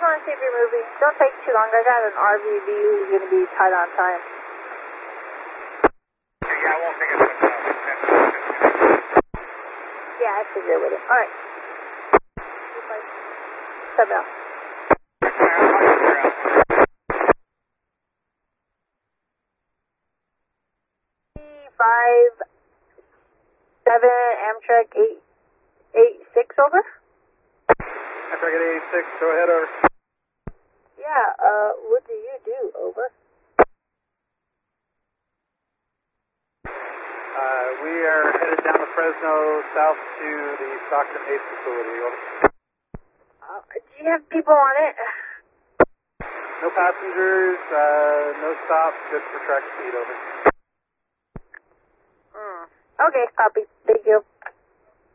just want to see if you're moving. Don't take too long. I got an RVB who's going to be tight on time. Yeah, I won't take it. Yeah, I figured with it. Alright. Step out. 5-7 Amtrak 886 over. Amtrak 886, go ahead, over. Yeah, what do you do, over? We are headed down to Fresno, south to the Stockton Ace facility, over. Do you have people on it? No passengers, no stops, good for track speed, over. Okay, copy. Thank you.